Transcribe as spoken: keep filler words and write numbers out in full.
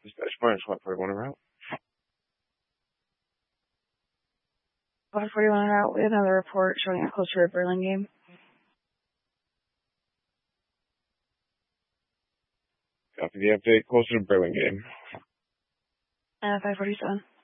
Dispatch Point, one forty-one en route. one forty-one en route. We have another report showing a closer to Burlingame. Copy the update, closer to Burlingame. Uh, five forty-seven.